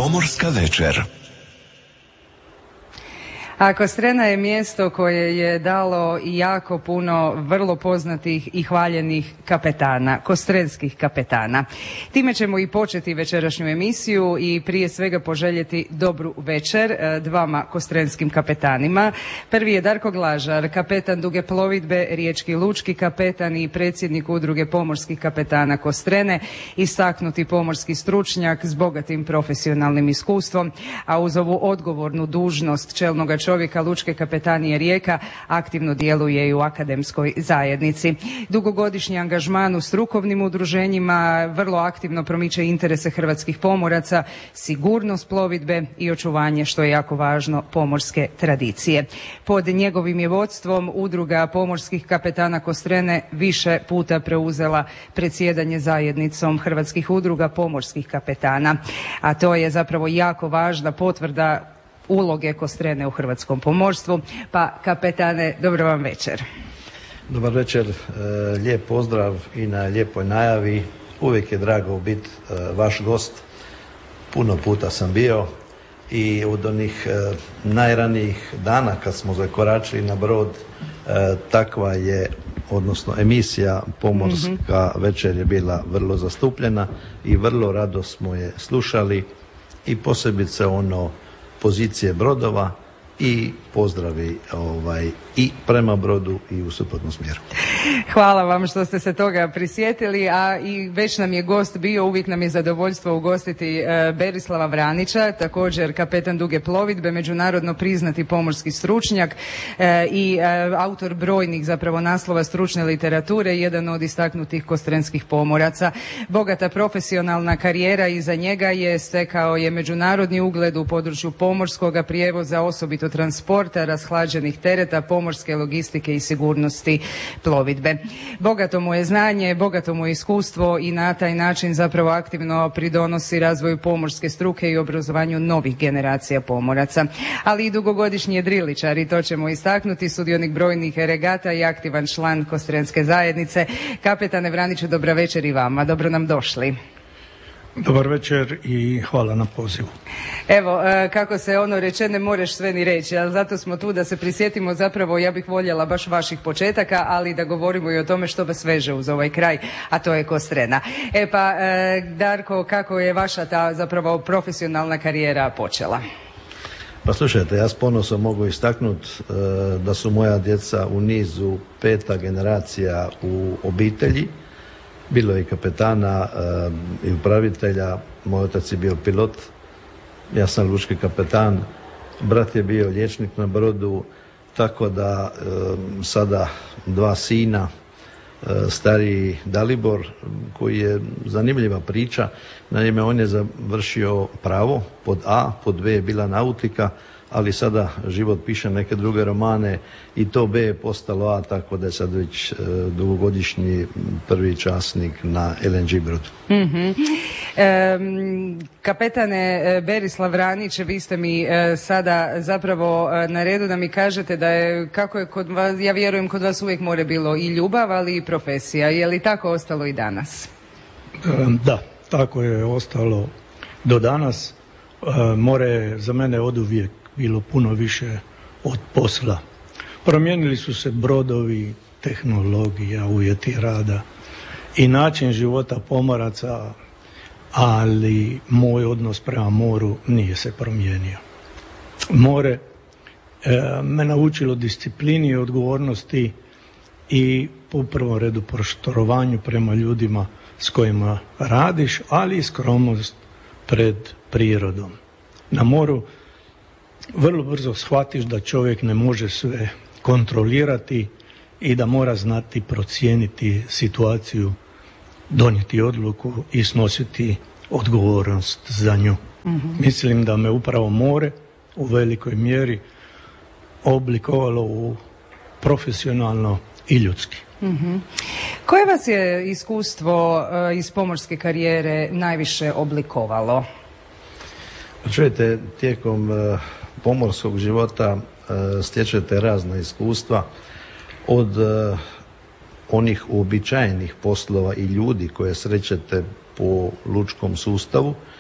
Pomorska večer. A Kostrena je mjesto koje je dalo jako puno vrlo poznatih i hvaljenih kapetana, kostrenskih kapetana. Time ćemo i početi večerašnju emisiju i prije svega poželjeti dobru večer dvama kostrenskim kapetanima. Prvi je Darko Glažar, kapetan Duge plovidbe, riječki lučki kapetan i predsjednik Udruge pomorskih kapetana Kostrene, istaknuti pomorski stručnjak s bogatim profesionalnim iskustvom, a uz ovu odgovornu dužnost čelnoga čovjeka Lučke kapetanije Rijeka aktivno djeluje i u akademskoj zajednici. Dugogodišnji angažman u strukovnim udruženjima, vrlo aktivno promiče interese hrvatskih pomoraca, sigurnost plovidbe i očuvanje, što je jako važno, pomorske tradicije. Pod njegovim je vodstvom Udruga pomorskih kapetana Kostrene više puta preuzela predsjedanje zajednicom hrvatskih udruga pomorskih kapetana, a to je zapravo jako važna potvrda uloge Kostrene u hrvatskom pomorstvu. Pa kapetane, dobro vam večer. Dobar večer, lijep pozdrav i na lijepoj najavi. Uvijek je drago biti vaš gost. Puno puta sam bio i od onih najranijih dana kad smo zakoračili na brod, takva je, odnosno emisija Pomorska večer je bila vrlo zastupljena i vrlo rado smo je slušali i posebice pozicije brodova i pozdravi i prema brodu i u suprotnom smjeru. Hvala vam što ste se toga prisjetili, a i već nam je gost bio, uvijek nam je zadovoljstvo ugostiti Berislava Vranića, također kapetan Duge plovidbe, međunarodno priznati pomorski stručnjak i autor brojnih zapravo naslova stručne literature, jedan od istaknutih kostrenskih pomoraca. Bogata profesionalna karijera iza njega je, stekao je međunarodni ugled u području pomorskoga prijevoza, osobito transporta, rashlađenih tereta, pomorske logistike i sigurnosti plovidbe. Bogato mu je znanje, bogato mu je iskustvo i na taj način zapravo aktivno pridonosi razvoju pomorske struke i obrazovanju novih generacija pomoraca. Ali i dugogodišnji jedriličar, i to ćemo istaknuti, sudionik brojnih regata i aktivan član Kostrenske zajednice. Kapetane Vraniću, dobra večer i vama, dobro nam došli. Dobar večer i hvala na pozivu. Evo, kako se reče, ne moreš sve ni reći, ali zato smo tu da se prisjetimo zapravo, ja bih voljela baš vaših početaka, ali da govorimo i o tome što vas veže uz ovaj kraj, a to je Kostrena. Pa, Darko, kako je vaša ta zapravo profesionalna karijera počela? Pa slušajte, ja s ponosom mogu istaknuti da su moja djeca u nizu 5. generacija u obitelji. Bilo je i kapetana i upravitelja, moj otac je bio pilot, ja sam lučki kapetan, brat je bio liječnik na brodu, tako da sada 2 sina, stariji Dalibor, koji je zanimljiva priča, naime on je završio pravo, pod A, pod B je bila nautika, ali sada život piše neke druge romane i to B je postalo A, tako da je sad već dugogodišnji prvi časnik na LNG brodu. Kapetane Berislav Vranić, vi ste mi sada zapravo na redu da mi kažete da je, kako je kod vas, ja vjerujem kod vas uvijek more bilo i ljubav, ali i profesija. Je li tako ostalo i danas? Da, tako je ostalo do danas. More je za mene oduvijek bilo puno više od posla. Promijenili su se brodovi, tehnologija, uvjeti rada i način života pomoraca, ali moj odnos prema moru nije se promijenio. More me naučilo disciplini i odgovornosti i u prvom redu poštovanju prema ljudima s kojima radiš, ali i skromnost pred prirodom. Na moru vrlo brzo shvatiš da čovjek ne može sve kontrolirati i da mora znati procijeniti situaciju, donijeti odluku i snositi odgovornost za nju. Mislim da me upravo more u velikoj mjeri oblikovalo u profesionalno i ljudski. Koje vas je iskustvo iz pomorske karijere najviše oblikovalo? Čujete, tijekom pomorskog života stječete razna iskustva od onih uobičajenih poslova i ljudi koje srećete po lučkom sustavu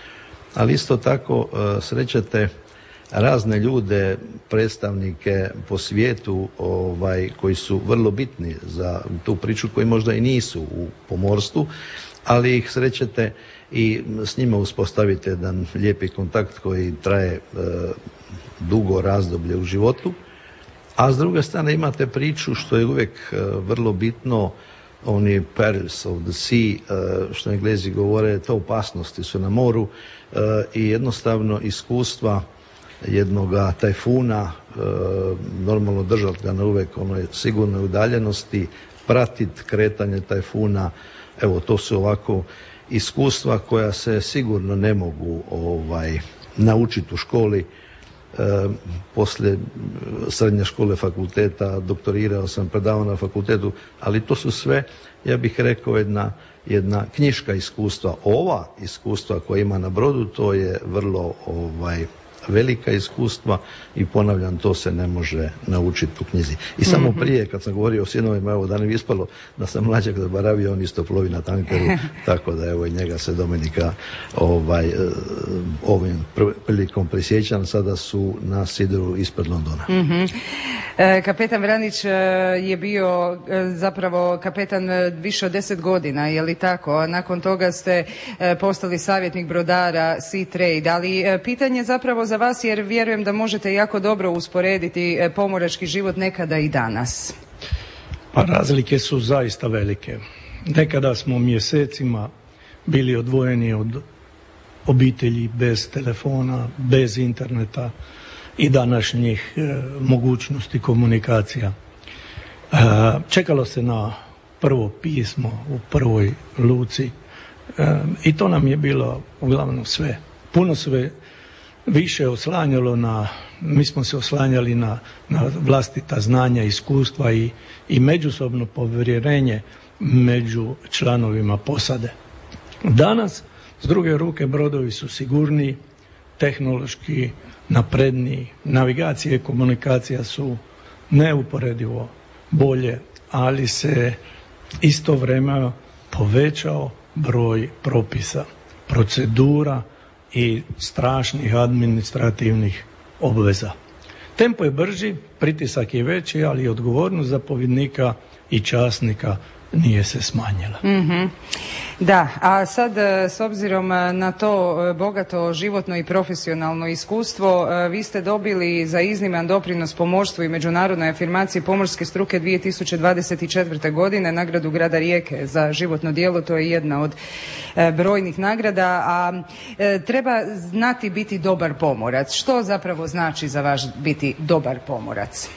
ali isto tako srećete razne ljude, predstavnike po svijetu koji su vrlo bitni za tu priču, koji možda i nisu u pomorstvu, ali ih srećete i s njima uspostavite jedan lijepi kontakt koji traje dugo razdoblje u životu. A s druge strane imate priču, što je uvijek vrlo bitno, oni perils of the sea, što Englezi govore, to opasnosti su na moru i jednostavno iskustva jednoga tajfuna, normalno držati ga na uvijek onoj sigurnoj udaljenosti, pratiti kretanje tajfuna, evo to su ovako iskustva koja se sigurno ne mogu naučiti u školi. Poslije srednje škole, fakulteta, doktorirao sam, predavao na fakultetu, ali to su sve, ja bih rekao, jedna knjiška iskustva. Ova iskustva koja ima na brodu, to je vrlo velika iskustva i ponavljam, to se ne može naučiti u knjizi. I samo prije, kad sam govorio o sinovima, evo da ne bi ispalo da sam mlađak zaboravio, on isto plovi na tankeru, tako da evo i njega se Dominika ovim prilikom prisjećam, sada su na sidru ispred Londona. Kapetan Vranić je bio zapravo kapetan više od 10 godina, je li tako? A nakon toga ste postali savjetnik brodara Sea Trade, ali pitanje zapravo za vas, jer vjerujem da možete jako dobro usporediti pomorački život nekada i danas. Pa razlike su zaista velike. Nekada smo mjesecima bili odvojeni od obitelji, bez telefona, bez interneta i današnjih mogućnosti komunikacija. Čekalo se na prvo pismo u prvoj luci i to nam je bilo uglavnom sve. Puno sve više oslanjalo mi smo se oslanjali na vlastita znanja, iskustva i međusobno povjerenje među članovima posade. Danas, s druge ruke, brodovi su sigurniji, tehnološki napredniji, navigacija i komunikacija su neuporedivo bolje, ali se istovremeno povećao broj propisa, procedura i strašnih administrativnih obveza. Tempo je brži, pritisak je veći, ali odgovornost zapovjednika i časnika nije se smanjila. Da, a sad s obzirom na to bogato životno i profesionalno iskustvo, vi ste dobili za izniman doprinos pomorstvu i međunarodnoj afirmaciji pomorske struke 2024. godine nagradu grada Rijeke za životno djelo. To je jedna od brojnih nagrada, a treba znati biti dobar pomorac. Što zapravo znači za vas biti dobar pomorac?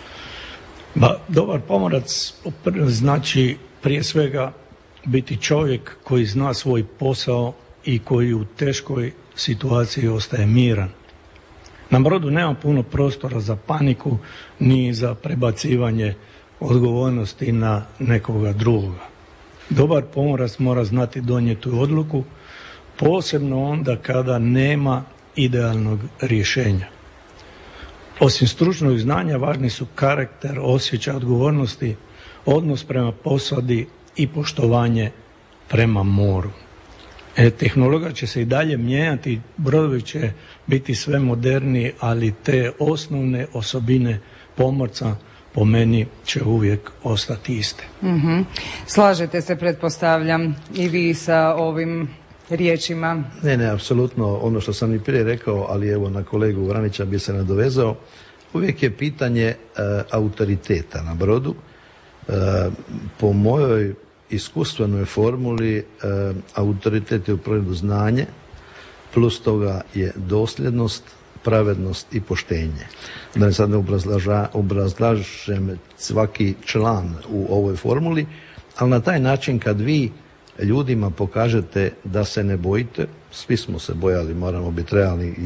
Dobar pomorac znači prije svega biti čovjek koji zna svoj posao i koji u teškoj situaciji ostaje miran. Na brodu nema puno prostora za paniku ni za prebacivanje odgovornosti na nekoga drugoga. Dobar pomorac mora znati donijeti odluku, posebno onda kada nema idealnog rješenja. Osim stručnog znanja, važni su karakter, osjećaj odgovornosti, odnos prema posadi i poštovanje prema moru. Tehnologija će se i dalje mijenjati, brodovi će biti sve moderniji, ali te osnovne osobine pomorca po meni će uvijek ostati iste. Slažete se, pretpostavljam, i vi sa ovim riječima? Ne, apsolutno. Ono što sam i prije rekao, ali evo na kolegu Vranića bi se nadovezao, uvijek je pitanje autoriteta na brodu. Po mojoj iskustvenoj formuli autoritet je u prvom redu znanje, plus toga je dosljednost, pravednost i poštenje. Da sad ne obrazlažem svaki član u ovoj formuli, ali na taj način kad vi ljudima pokažete da se ne bojite, svi smo se bojali, moramo biti realni